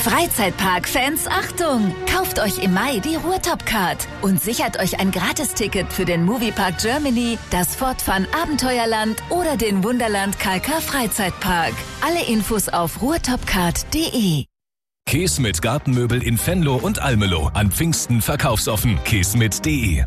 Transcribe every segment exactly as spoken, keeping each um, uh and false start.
Freizeitpark-Fans, Achtung! Kauft euch im Mai die Ruhrtop-Card und sichert euch ein Gratisticket für den Moviepark Germany, das Fort Fun Abenteuerland oder den Wunderland K K Freizeitpark. Alle Infos auf ruhrtopcard punkt de. Keesmit Gartenmöbel in Venlo und Almelo. An Pfingsten verkaufsoffen. keesmit punkt de.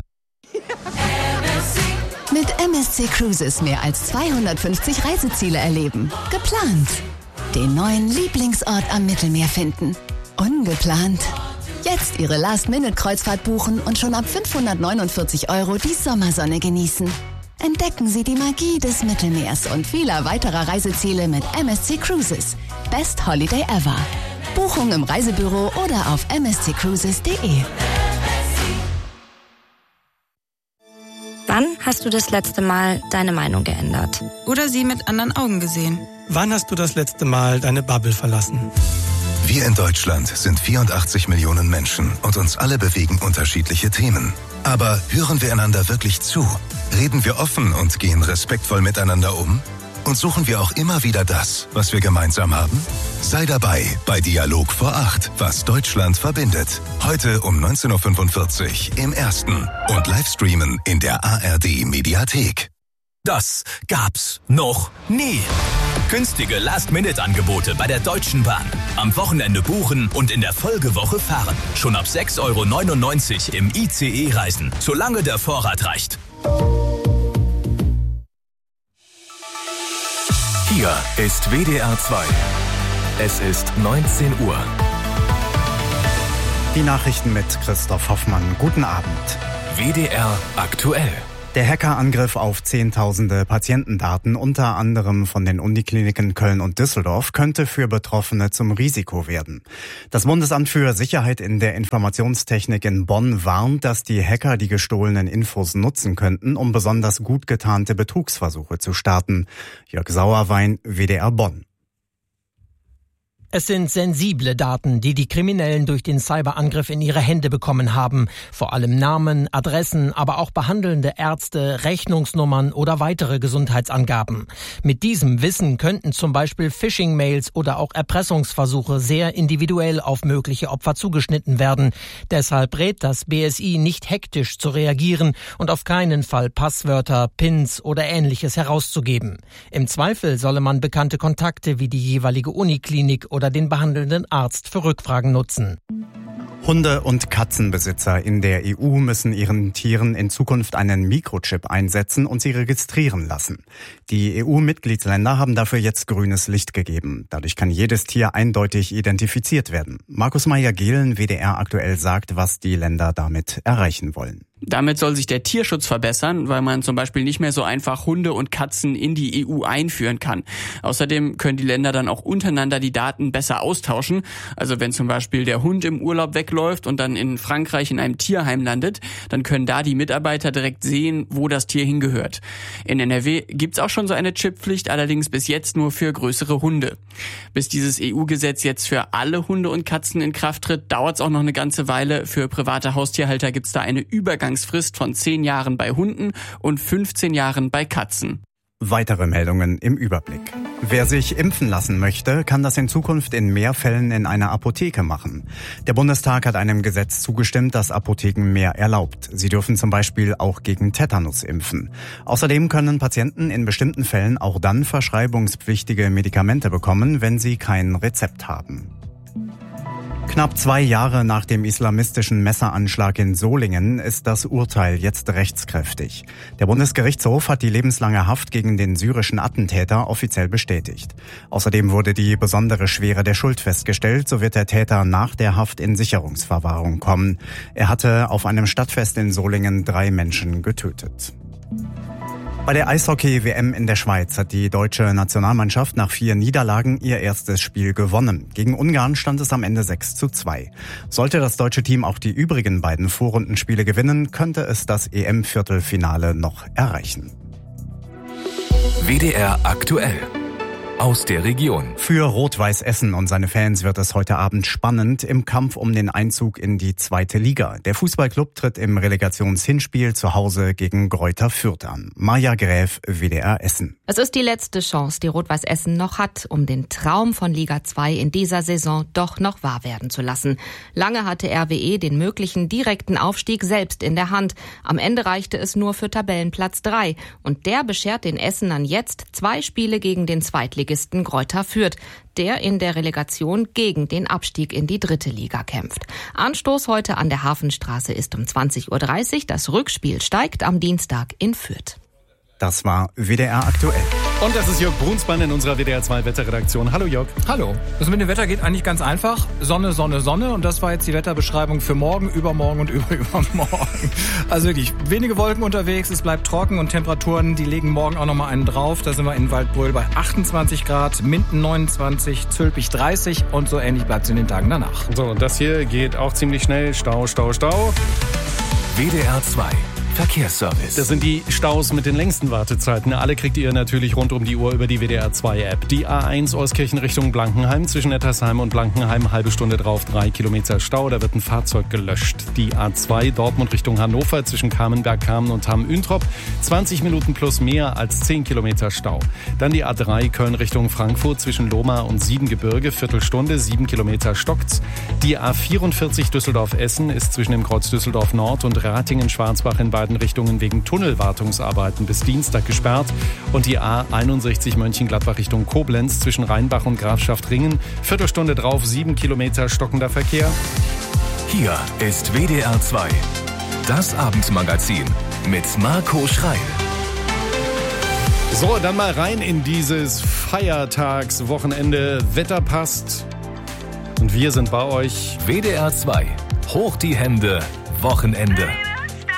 Mit M S C Cruises mehr als zweihundertfünfzig Reiseziele erleben. Geplant. Den neuen Lieblingsort am Mittelmeer finden. Ungeplant. Jetzt Ihre Last-Minute-Kreuzfahrt buchen und schon ab fünfhundertneunundvierzig Euro die Sommersonne genießen. Entdecken Sie die Magie des Mittelmeers und vieler weiterer Reiseziele mit M S C Cruises. Best Holiday ever. Buchung im Reisebüro oder auf m s c cruises punkt de. Wann hast du das letzte Mal deine Meinung geändert? Oder sie mit anderen Augen gesehen? Wann hast du das letzte Mal deine Bubble verlassen? Wir in Deutschland sind vierundachtzig Millionen Menschen und uns alle bewegen unterschiedliche Themen. Aber hören wir einander wirklich zu? Reden wir offen und gehen respektvoll miteinander um? Und suchen wir auch immer wieder das, was wir gemeinsam haben? Sei dabei bei Dialog vor acht, was Deutschland verbindet. Heute um neunzehn Uhr fünfundvierzig im Ersten und Livestreamen in der A R D-Mediathek. Das gab's noch nie. Günstige Last-Minute-Angebote bei der Deutschen Bahn. Am Wochenende buchen und in der Folgewoche fahren. Schon ab sechs Euro neunundneunzig im I C E reisen, solange der Vorrat reicht. Hier ist W D R zwei. Es ist neunzehn Uhr. Die Nachrichten mit Christoph Hoffmann. Guten Abend. W D R aktuell. Der Hackerangriff auf zehntausende Patientendaten, unter anderem von den Unikliniken Köln und Düsseldorf, könnte für Betroffene zum Risiko werden. Das Bundesamt für Sicherheit in der Informationstechnik in Bonn warnt, dass die Hacker die gestohlenen Infos nutzen könnten, um besonders gut getarnte Betrugsversuche zu starten. Jörg Sauerwein, W D R Bonn. Es sind sensible Daten, die die Kriminellen durch den Cyberangriff in ihre Hände bekommen haben. Vor allem Namen, Adressen, aber auch behandelnde Ärzte, Rechnungsnummern oder weitere Gesundheitsangaben. Mit diesem Wissen könnten zum Beispiel Phishing-Mails oder auch Erpressungsversuche sehr individuell auf mögliche Opfer zugeschnitten werden. Deshalb rät das B S I nicht hektisch zu reagieren und auf keinen Fall Passwörter, Pins oder Ähnliches herauszugeben. Im Zweifel solle man bekannte Kontakte wie die jeweilige Uniklinik oder den behandelnden Arzt für Rückfragen nutzen. Hunde- und Katzenbesitzer in der E U müssen ihren Tieren in Zukunft einen Mikrochip einsetzen und sie registrieren lassen. Die E U-Mitgliedsländer haben dafür jetzt grünes Licht gegeben. Dadurch kann jedes Tier eindeutig identifiziert werden. Markus Meyer-Gehlen, W D R aktuell, sagt, was die Länder damit erreichen wollen. Damit soll sich der Tierschutz verbessern, weil man zum Beispiel nicht mehr so einfach Hunde und Katzen in die E U einführen kann. Außerdem können die Länder dann auch untereinander die Daten besser austauschen. Also wenn zum Beispiel der Hund im Urlaub wegläuft und dann in Frankreich in einem Tierheim landet, dann können da die Mitarbeiter direkt sehen, wo das Tier hingehört. In N R W gibt's auch schon so eine Chipppflicht, allerdings bis jetzt nur für größere Hunde. Bis dieses E U-Gesetz jetzt für alle Hunde und Katzen in Kraft tritt, dauert's auch noch eine ganze Weile. Für private Haustierhalter gibt's da eine Übergangsfrist von zehn Jahren bei Hunden und fünfzehn Jahren bei Katzen. Weitere Meldungen im Überblick. Wer sich impfen lassen möchte, kann das in Zukunft in mehr Fällen in einer Apotheke machen. Der Bundestag hat einem Gesetz zugestimmt, das Apotheken mehr erlaubt. Sie dürfen zum Beispiel auch gegen Tetanus impfen. Außerdem können Patienten in bestimmten Fällen auch dann verschreibungspflichtige Medikamente bekommen, wenn sie kein Rezept haben. Knapp zwei Jahre nach dem islamistischen Messeranschlag in Solingen ist das Urteil jetzt rechtskräftig. Der Bundesgerichtshof hat die lebenslange Haft gegen den syrischen Attentäter offiziell bestätigt. Außerdem wurde die besondere Schwere der Schuld festgestellt, so wird der Täter nach der Haft in Sicherungsverwahrung kommen. Er hatte auf einem Stadtfest in Solingen drei Menschen getötet. Bei der Eishockey-W M in der Schweiz hat die deutsche Nationalmannschaft nach vier Niederlagen ihr erstes Spiel gewonnen. Gegen Ungarn stand es am Ende sechs zu zwei. Sollte das deutsche Team auch die übrigen beiden Vorrundenspiele gewinnen, könnte es das E M-Viertelfinale noch erreichen. W D R aktuell. aus der Region. Für Rot-Weiß Essen und seine Fans wird es heute Abend spannend im Kampf um den Einzug in die zweite Liga. Der Fußballclub tritt im Relegationshinspiel zu Hause gegen Greuther Fürth an. Maja Gräf, W D R Essen. Es ist die letzte Chance, die Rot-Weiß Essen noch hat, um den Traum von Liga zwei in dieser Saison doch noch wahr werden zu lassen. Lange hatte R W E den möglichen direkten Aufstieg selbst in der Hand. Am Ende reichte es nur für Tabellenplatz drei. Und der beschert den Essenern jetzt zwei Spiele gegen den Zweitligisten Greuther Fürth, der in der Relegation gegen den Abstieg in die dritte Liga kämpft. Anstoß heute an der Hafenstraße ist um zwanzig Uhr dreißig. Das Rückspiel steigt am Dienstag in Fürth. Das war W D R aktuell. Und das ist Jörg Brunsmann in unserer W D R zwei Wetterredaktion. Hallo Jörg. Hallo. Das mit dem Wetter geht eigentlich ganz einfach. Sonne, Sonne, Sonne. Und das war jetzt die Wetterbeschreibung für morgen, übermorgen und überübermorgen. Also wirklich wenige Wolken unterwegs. Es bleibt trocken und Temperaturen, die legen morgen auch nochmal einen drauf. Da sind wir in Waldbröl bei achtundzwanzig Grad, Minden neunundzwanzig, Zülpich dreißig und so ähnlich bleibt es in den Tagen danach. So, und das hier geht auch ziemlich schnell. Stau, Stau, Stau. W D R zwei Verkehrsservice. Das sind die Staus mit den längsten Wartezeiten. Alle kriegt ihr natürlich rund um die Uhr über die W D R zwei App. Die A eins Euskirchen Richtung Blankenheim, zwischen Nettersheim und Blankenheim, halbe Stunde drauf, drei Kilometer Stau, da wird ein Fahrzeug gelöscht. Die A zwei Dortmund Richtung Hannover, zwischen Kamenberg-Kamen und Hamm-Üntrop, zwanzig Minuten plus mehr als zehn Kilometer Stau. Dann die A drei Köln Richtung Frankfurt, zwischen Lohmar und Siebengebirge, Viertelstunde, sieben Kilometer stockt's. Die A vierundvierzig Düsseldorf-Essen ist zwischen dem Kreuz Düsseldorf Nord und Ratingen-Schwarzbach in beiden Richtungen wegen Tunnelwartungsarbeiten bis Dienstag gesperrt. Und die A einundsechzig Mönchengladbach Richtung Koblenz zwischen Rheinbach und Grafschaft Ringen. Viertelstunde drauf, sieben Kilometer stockender Verkehr. Hier ist W D R zwei, das Abendmagazin mit Marco Schreil. So, dann mal rein in dieses Feiertagswochenende. Wetter passt und wir sind bei euch. W D R zwei, hoch die Hände, Wochenende.